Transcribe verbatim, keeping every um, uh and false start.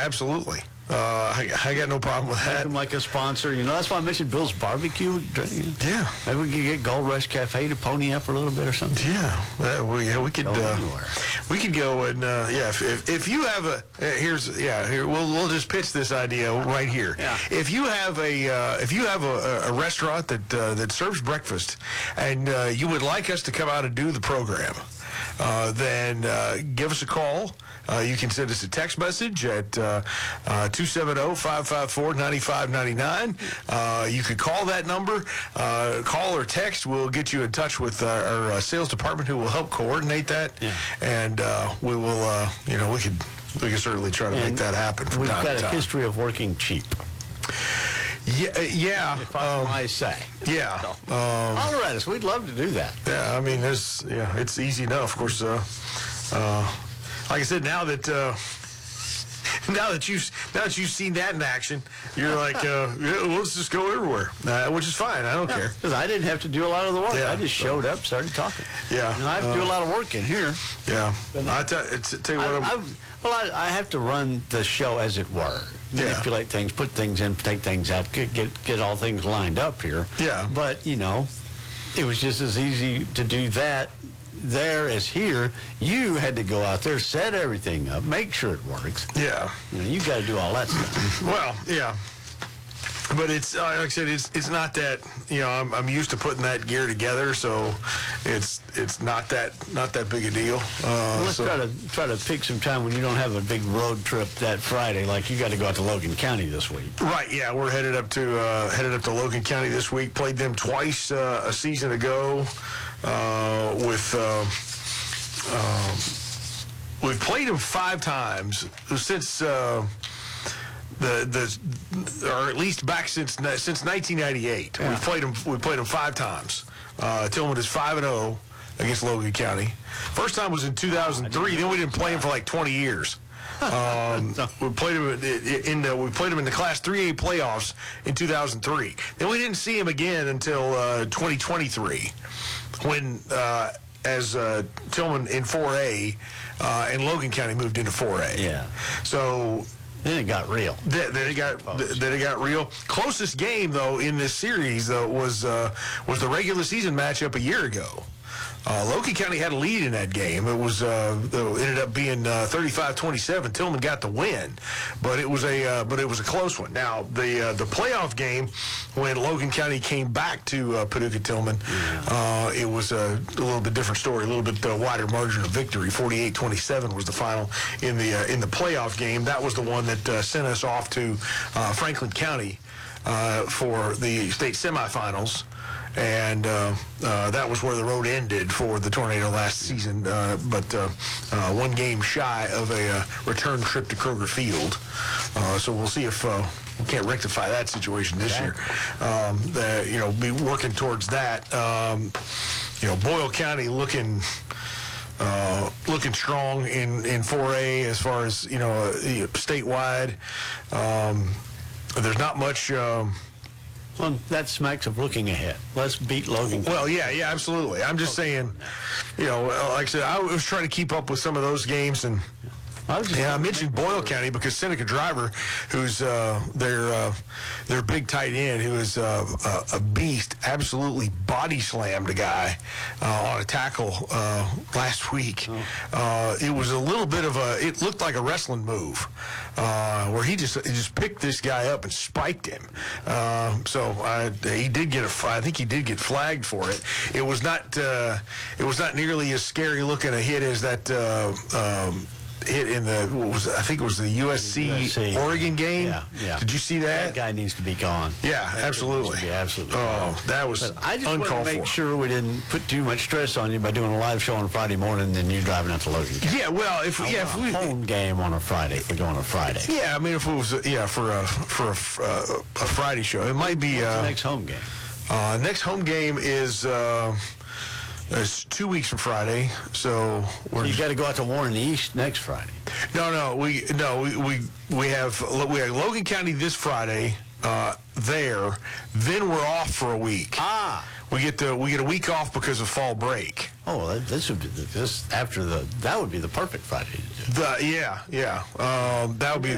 absolutely. Uh, I, I got no problem with Make that. them like a sponsor. You know, that's why I mentioned Bill's Barbecue. Yeah. Maybe we could get Gold Rush Cafe to pony up a little bit or something. Yeah, uh, we, yeah, we could. Go Uh, anywhere. we could go and uh, yeah. If, if if you have a uh, here's yeah here we'll we'll just pitch this idea right here. Yeah. If you have a uh, if you have a, a restaurant that uh, that serves breakfast and uh, you would like us to come out and do the program, uh, then uh, give us a call. Uh, you can send us a text message at uh, uh, two seven zero, five five four, nine five nine nine. Uh, you could call that number, uh, call or text. We'll get you in touch with uh, our uh, sales department who will help coordinate that. Yeah. And uh, we will, uh, you know, we could we could certainly try to And make that happen from We've time got to a time. history of working cheap, Yeah, uh, yeah. if I um, may say. yeah. Um, Holler at us. We'd love to do that. Yeah, I mean, there's, yeah, it's easy enough. Of course, uh, uh, like I said, now that uh, now that you've now that you've seen that in action, you're like, uh, yeah, well, let's just go everywhere, uh, which is fine. I don't care. Because I didn't have to do a lot of the work. Yeah. I just showed up, started talking. Yeah. You know, I have to do a lot of work in here. Yeah, I tell, it's, tell you what, I, I'm, I, well, I, I have to run the show, as it were. Yeah. Manipulate things, put things in, take things out, get, get get all things lined up here. Yeah. But, you know, it was just as easy to do that there as here. You had to go out there, set everything up, make sure it works. yeah. You know, you got to do all that stuff. Well, yeah. But it's uh, like I said, it's it's not that, you know, I'm I'm used to putting that gear together, so it's it's not that not that big a deal. Uh, Well, let's so- try to try to pick some time when you don't have a big road trip that Friday, like you got to go out to Logan County this week. Right, yeah, we're headed up to uh, headed up to Logan County this week. Played them twice uh, a season ago. Uh, with uh, um, we've played them five times since uh, the the or at least back since since nineteen ninety-eight. Yeah. We've played them. We played them five times. Uh, Tillman is five and zero against Logan County. First time was in two thousand three. Then we didn't play them for like twenty years. Um, we played him in the we played him in the Class three A playoffs in two thousand three. Then we didn't see him again until uh, twenty twenty-three, when uh, as uh, Tillman in four A uh, and Logan County moved into four A. Yeah. So Then it got real. then then it got then it got real. Closest game though in this series though was uh, was the regular season matchup a year ago. Uh, Logan County had a lead in that game. It was uh, it ended up being uh, thirty-five twenty-seven. Tillman got the win, but it was a uh, but it was a close one. Now the uh, the playoff game when Logan County came back to uh, Paducah Tillman, uh, it was a, a little bit different story, a little bit uh, wider margin of victory. forty-eight twenty-seven was the final in the uh, in the playoff game. That was the one that uh, sent us off to uh, Franklin County uh, for the state semifinals. And uh, uh, that was where the road ended for the Tornado last season, uh, but uh, uh, one game shy of a uh, return trip to Kroger Field. Uh, so we'll see if uh, we can't rectify that situation this year. Um, the, you know, be working towards that. Um, you know, Boyle County looking. Uh, looking strong in, in four A as far as, you know, uh, statewide. Um, there's not much... Um, Well, that smacks of looking ahead. Let's beat Logan. Well, yeah, yeah, absolutely. I'm just saying, you know, like I said, I was trying to keep up with some of those games, and I was just yeah, I mentioned Boyle County because Seneca Driver, who's uh, their uh, their big tight end, who is uh, a, a beast, absolutely body slammed a guy uh, on a tackle uh, last week. Oh. Uh, it was a little bit of a, it looked like a wrestling move uh, where he just he just picked this guy up and spiked him. Uh, so I, he did get a, I think he did get flagged for it. It was not uh, it was not nearly as scary looking a hit as that. Uh, um, hit in the what was I think it was the U S C, U S C. Oregon game. Yeah, yeah. Did you see That that? guy needs to be gone. Yeah, That absolutely. needs to be absolutely Oh, gone. that was But I just want to uncalled make for. sure we didn't put too much stress on you by doing a live show on Friday morning and then you driving out to Logan County. Yeah, well, if yeah, if a we home game on a Friday if we go on a Friday. yeah, I mean, if it was uh, yeah for a for a, uh, a Friday show, it might be What's the uh, next home game? uh, next home game is uh, it's two weeks from Friday, so we're You got to go out to Warren East next Friday. no no we no we we, we have we have Logan County this Friday uh, there, then we're off for a week. Ah. We get the we get a week off because of fall break. Oh, well, this would be the, this after the that would be the perfect Friday to do. The yeah yeah um, that would be